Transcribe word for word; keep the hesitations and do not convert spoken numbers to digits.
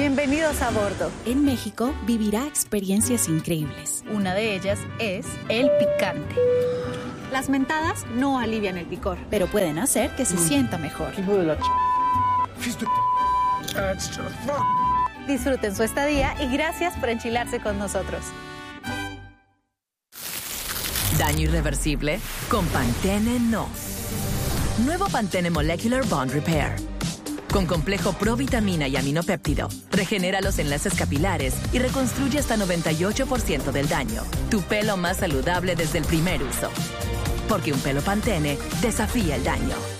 Bienvenidos a bordo. En México vivirá experiencias increíbles. Una de ellas es el picante. Las mentadas no alivian el picor, pero pueden hacer que se mm. sienta mejor. Hijo de la ch... Disfruten su estadía y gracias por enchilarse con nosotros. ¿Daño irreversible? Con Pantene no. Nuevo Pantene Molecular Bond Repair. Con complejo provitamina y aminopéptido, regenera los enlaces capilares y reconstruye hasta noventa y ocho por ciento del daño. Tu pelo más saludable desde el primer uso. Porque un pelo Pantene desafía el daño.